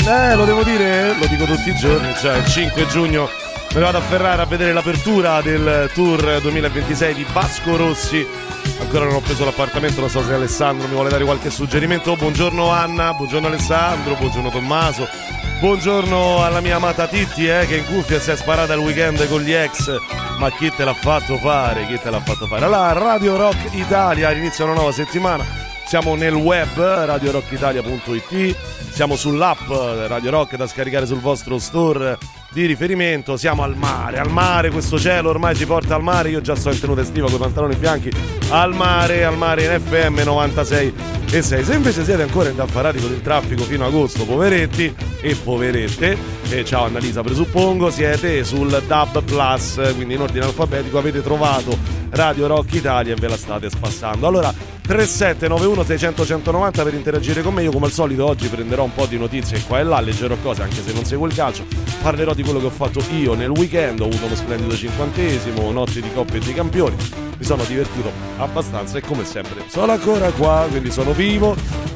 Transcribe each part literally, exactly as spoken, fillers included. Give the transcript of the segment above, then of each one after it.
Eh, lo devo dire, lo dico tutti i giorni, cioè il cinque giugno me ne vado a Ferrara a vedere l'apertura del tour duemilaventisei di Vasco Rossi. Ancora non ho preso l'appartamento, non so se Alessandro mi vuole dare qualche suggerimento. Buongiorno Anna, buongiorno Alessandro, buongiorno Tommaso, buongiorno alla mia amata Titti, eh, che in cuffia si è sparata il weekend con gli ex. Ma chi te l'ha fatto fare? Chi te l'ha fatto fare? Allora, Radio Rock Italia, inizia una nuova settimana. Siamo nel web, radio rock italia punto it, siamo sull'app Radio Rock da scaricare sul vostro store di riferimento. Siamo al mare, al mare, questo cielo ormai ci porta al mare. Io già sto in tenuta estiva con i pantaloni bianchi, al mare, al mare in F M novantasei e sei. Se invece siete ancora indaffarati con il traffico fino a agosto, poveretti e poverette, e ciao Annalisa, presuppongo siete sul D A B Plus, quindi in ordine alfabetico avete trovato Radio Rock Italia e ve la state spassando. Allora, tre sette nove uno sei zero zero uno zero nove per interagire con me. Io come al solito oggi prenderò un po' di notizie qua e là, leggerò cose anche se non seguo il calcio, parlerò di quello che ho fatto io nel weekend. Ho avuto uno splendido cinquantesimo, notte di coppe e di campioni, mi sono divertito abbastanza e come sempre sono ancora qua, quindi sono vivo.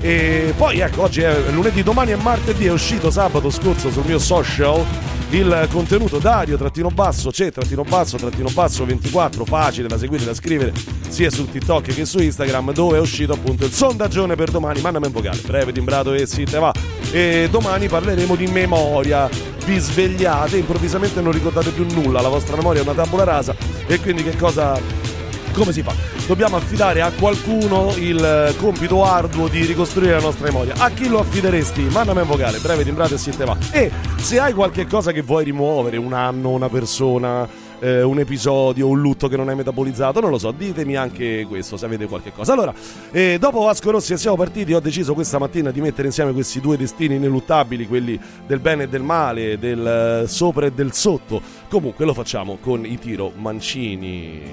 E poi ecco, oggi è lunedì, domani è martedì, è uscito sabato scorso sul mio social il contenuto Dario trattino basso c'è trattino basso trattino basso ventiquattro, facile da seguire, da scrivere sia su TikTok che su Instagram, dove è uscito appunto il sondaggione per domani. Mandami un vocale breve, timbrato e si te va. E domani parleremo di memoria. Vi svegliate, improvvisamente non ricordate più nulla, la vostra memoria è una tabula rasa e quindi che cosa, come si fa? Dobbiamo affidare a qualcuno il compito arduo di ricostruire la nostra memoria. A chi lo affideresti? Mandami un vocale, breve, timbrato e si te va. E se hai qualche cosa che vuoi rimuovere, un anno, una persona, eh, un episodio, un lutto che non hai metabolizzato, non lo so, ditemi anche questo se avete qualche cosa. Allora, eh, dopo Vasco Rossi e siamo partiti, ho deciso questa mattina di mettere insieme questi due destini ineluttabili, quelli del bene e del male, del sopra e del sotto. Comunque lo facciamo con i Tiro Mancini.